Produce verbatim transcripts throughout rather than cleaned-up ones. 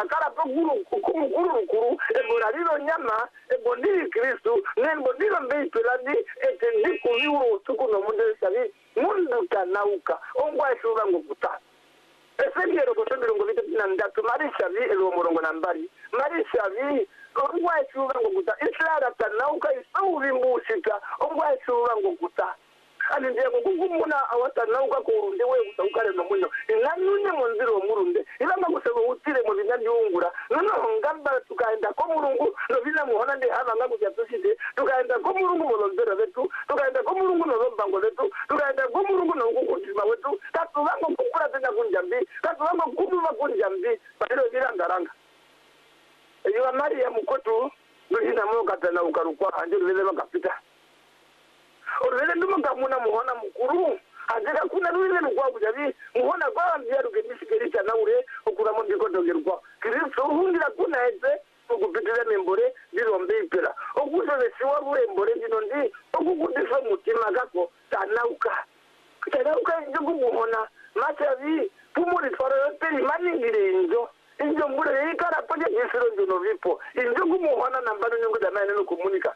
kala paguru kumukuru kuru embora lilo nyama ebondiri Kristu nembondiro mbeipelandi etendi kuliwo tukuno munde sabi mundu tanauka ongwa eshuva ngokuta esengero kotondero ngobite ndatu marisha vi elo morongo nambari marisha vi ongwa eshuva ngokuta islara tanauka isauvi musika ongwa eshuva ngokuta ani ndiye kugumuna awatanauka kurunde we utaukale no munyo inanyunye monziro murunde ilanga kusebe utire mu binyanyungura nono ngamba tukaenda ko mulungu no bina muhona ndi haba ngaku cyatushide tukaenda ko mulungu molondera betu tukaenda ko mulungu no lombango betu tukaenda ko mulungu no kukutima wetu tatubango kukura tena kunjambi tatubango kuduba kunjambi badero birangaranga eyo Maria mukotu ndina mo katana ukarukwa anje vile bakapita orele ndimo ngamuna muhona mukuru azira kuna ruile rukwa kujabi muhona kwa mbya rugemishikirisha naure okura mu ndiko dogerwa Kristo hundira kuna eze okupitira membore ndiro ipera okuzo besiwa ruembore ndino ndi okukudisa mutima gako tanauka tanauka njugu muhona machavi pumuri faro peri maningire injo injo mbure ikara poje gisiro ndino vipo injugu muhona nambano nyungu damane no komunika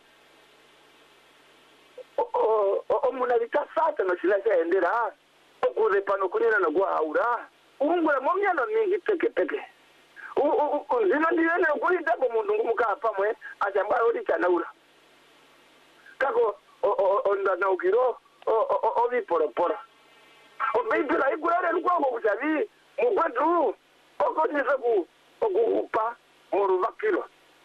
o o muna bitafata no silasa endera okure pano kunena no gwaura ungura momyano mingi peke peke u u zino ndiyene kuri dabo mundu ngumuka pamwe ajamba ori chanaura kako o o ndana ukiro o o o biporo poro o bipira igurare rwako kujabi mugwadu okodiza ku okuhupa morubakiro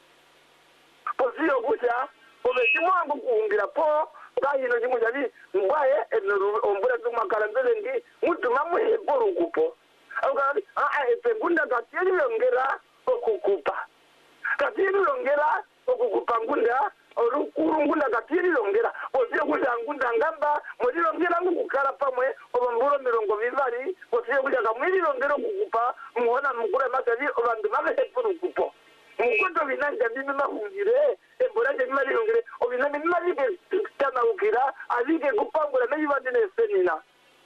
pozio kuja obekimwangu kuungira po kayino jimujabi ngwaye enuru ombura tumakara ndendi mutuma muhe porukupo awukali a a epengunda katiri longera okukupa katiri longera okukupa ngunda orukuru ngunda katiri longera osiyo kuja ngunda ngamba muri longera ngukukara pamwe obamburo mirongo bibari osiyo kuja kamwiri longera okukupa muhona mukura masabi obandu babe porukupo mukoto binanja bimema hungire embora je mali longere obinami mali ke tana ukira alike kupangura nayibande nesenina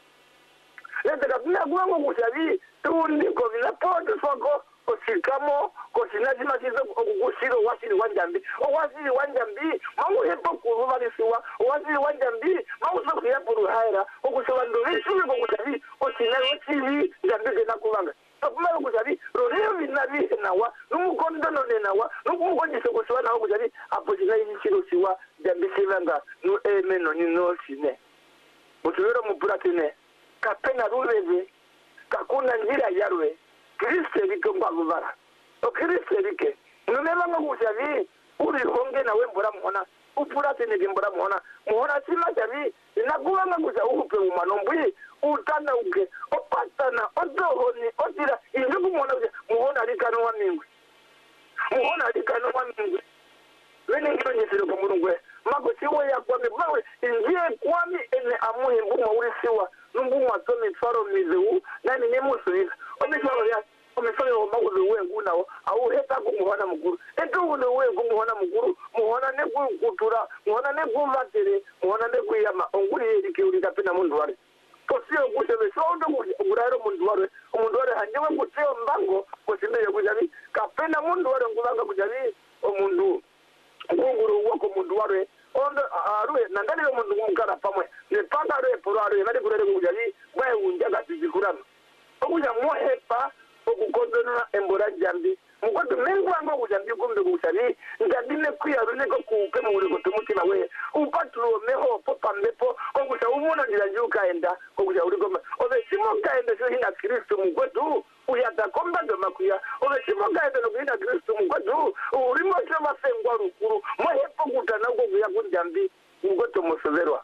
lende kabina gwango kusabi tundi ko bina pondo soko osikamo ko sinazima kizo okugushiro wasiri wanjambi o wasiri wanjambi mamu hepo kuruba lisiwa wasiri wanjambi mamu soko ya puru haira okusoba ndo bishuri ko kusabi osinalo tivi jambi na kubanga kumalo kusabi roreyo binabi nawa numukondo none nawa numukonjise kusiwa nawo kusabi apojina yishiro siwa jambi sivanga no emeno ni no sine mutubero mupuratine kapena rureve kakuna njira yarwe Kristo rike ngwabara o Kristo rike nunema ngokusabi uri honge nawe mbora muhona upuratine gimbora muhona muhona sima jabi inakuwanga kusa uhupe umanombwi utana uke opatana odohoni otira injugu muhona uja muhona rikano wa mingwe muhona rikano wa mingwe wene ngonyesero kwa murungwe mago siwe ya kwame bawe injie kwami ene amuhe mbuma urisiwa numbuma tomi faro mizeu nani nemusuiza omishwaro ya omishwaro ya mago uwe ngunao au heta kumuhona mkuru eto ule uwe kumuhona mkuru muhona neku kutura muhona neku vatere muhona neku yama onguri yerike urika pina mundu wari posio kusebe shondo nguraro mundu wari mundu wari hanyewe kuteo mbango kusimeye kujabi kapena mundu wari ngubanga kujabi omundu ngunguru wako mundu wari ondo arue nandani yo mundu ngukara pamwe ne panga arue poro arue nadi kurere kujabi bae unjaga tizikurama okuja mohepa okukondona embora jambi mukoto mengu wango kujambi kumbe kujabi ndadine kuya rune ko kupe muri ko tumutima we upatulo meho popa mbepo okuja umuna ndilajuka enda okuja uriko obe simo kaenda sho hina Kristo mukoto uyata komba ndo makuya obe simo kaenda no hina Kristo mukoto urimo cyo basengwa rukuru mohepo kutana ko kuya kunjambi mukoto musoverwa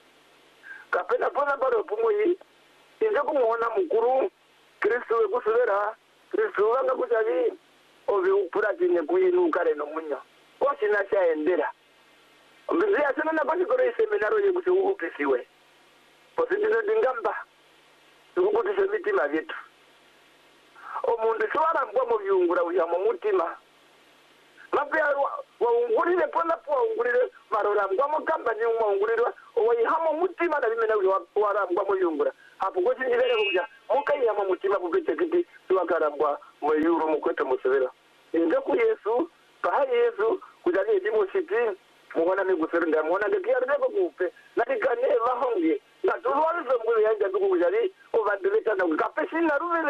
kapena pona baro pumuyi injo kumuona mukuru Kristo we kusovera Kristo wanga kujabi obe upuratine kuyinuka reno munya kwasina chaendera mbizia sana na basi kore seminaro ye kuti upesiwe positino dingamba tukukuti mitima vyetu omundu swara mbwa mu byungura uya mu mutima mapya waungurire pona po waungurire marora mbwa mu kamba ni waungurire oyi hamo mutima na bimena wara mbwa mu byungura hapo kwa chingile kuja mukai ya mamutima kupete kiti tuwakarambwa mweyuro mukwete musubira inga ku Yesu pa Yesu kujali ndimo siti muona miguserinda muona ngekiyarde ko kupe nakikane bahonge ngatulwalizo ngulu yanja kujali obandileka na kapesina ruvele